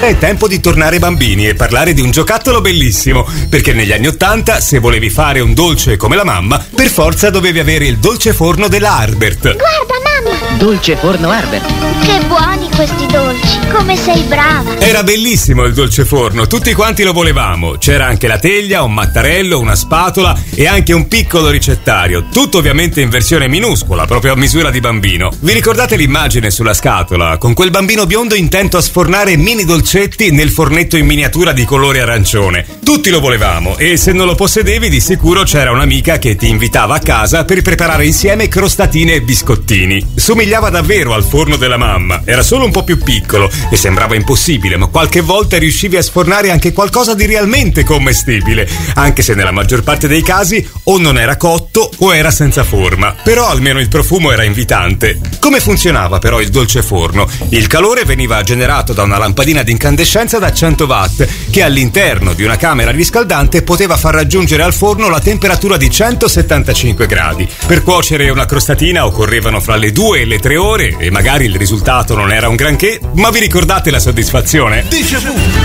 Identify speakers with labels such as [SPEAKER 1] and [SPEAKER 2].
[SPEAKER 1] È tempo di tornare bambini e parlare di un giocattolo bellissimo, perché negli anni '80, se volevi fare un dolce come la mamma, per forza dovevi avere il dolce forno della Harbert.
[SPEAKER 2] Guarda, mamma!
[SPEAKER 3] Dolce forno Harbert.
[SPEAKER 2] Che buoni questi dolci, come sei brava!
[SPEAKER 1] Era bellissimo il dolce forno, tutti quanti lo volevamo. C'era anche la teglia, un mattarello, una spatola e anche un piccolo ricettario, tutto ovviamente in versione minuscola, proprio a misura di bambino. Vi ricordate l'immagine sulla scatola, con quel bambino biondo intento a sfornare mini dolcetti nel fornetto in miniatura di colore arancione? Tutti lo volevamo e se non lo possedevi di sicuro c'era un'amica che ti invitava a casa per preparare insieme crostatine e biscottini. Somigliava davvero al forno della mamma, era solo un po' più piccolo e sembrava impossibile, ma qualche volta riuscivi a sfornare anche qualcosa di realmente commestibile, anche se nella maggior parte dei casi o non era cotto o era senza forma, però almeno il profumo era invitante. Come funzionava però il dolce forno? Il calore veniva generato da una lampadina di incandescenza da 100 watt che all'interno di una camera riscaldante poteva far raggiungere al forno la temperatura di 175 gradi. Per cuocere una crostatina occorrevano fra le 2 e le 3 ore e magari il risultato non era un granché, ma vi ricordate la soddisfazione?